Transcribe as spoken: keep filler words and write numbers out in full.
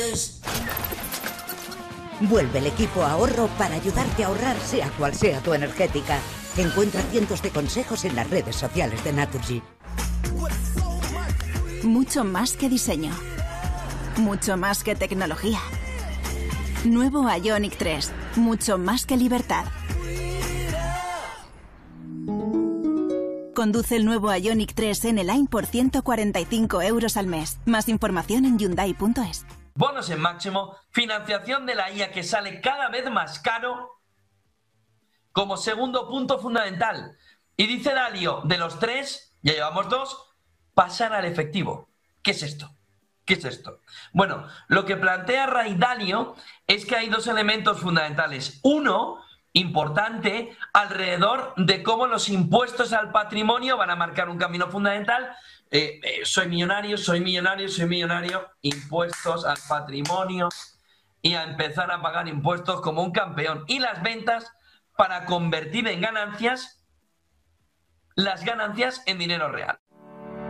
Vuelve el equipo ahorro para ayudarte a ahorrar, sea cual sea tu energética. Encuentra cientos de consejos en las redes sociales de Naturgy. Mucho más que diseño. Mucho más que tecnología. Nuevo Ioniq tres. Mucho más que libertad. Conduce el nuevo Ioniq tres N-Line por ciento cuarenta y cinco euros al mes. Más información en Hyundai punto es. Bonos en máximo, financiación de la I A que sale cada vez más caro como segundo punto fundamental. Y dice Dalio, de los tres, ya llevamos dos, pasar al efectivo. ¿Qué es esto? ¿Qué es esto? Bueno, lo que plantea Ray Dalio es que hay dos elementos fundamentales. Uno, importante, alrededor de cómo los impuestos al patrimonio van a marcar un camino fundamental. Eh, eh, soy millonario, soy millonario, soy millonario, impuestos al patrimonio y a empezar a pagar impuestos como un campeón. Y las ventas para convertir en ganancias las ganancias en dinero real.